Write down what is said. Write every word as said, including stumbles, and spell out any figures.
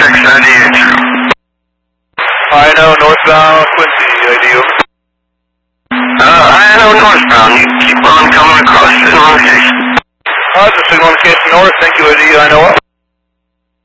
six ninety-eight. I know, northbound Quincy, I D O. Uh, I know northbound. You keep on coming across the location. Roger, signal indication north, thank you, I D O, I know.